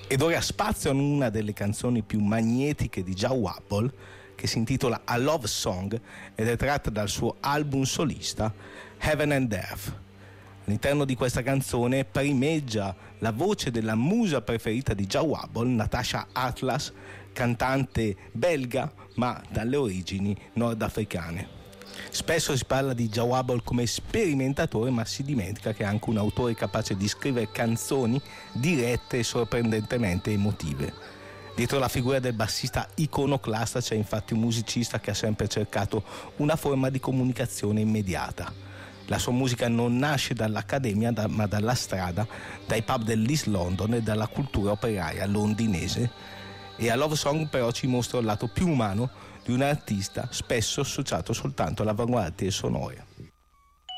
Ed ora spazio in una delle canzoni più magnetiche di Joe Wapple, che si intitola A Love Song ed è tratta dal suo album solista Heaven and Earth. All'interno di questa canzone primeggia la voce della musa preferita di Joe Wapple, Natasha Atlas, cantante belga ma dalle origini nordafricane. Spesso si parla di Joe Wapple come sperimentatore, ma si dimentica che è anche un autore capace di scrivere canzoni dirette e sorprendentemente emotive. Dietro la figura del bassista iconoclasta c'è infatti un musicista che ha sempre cercato una forma di comunicazione immediata. La sua musica non nasce dall'accademia ma dalla strada, dai pub dell'East London e dalla cultura operaia londinese. E a Love Song però ci mostra il lato più umano di un artista spesso associato soltanto all'avanguardia sonora.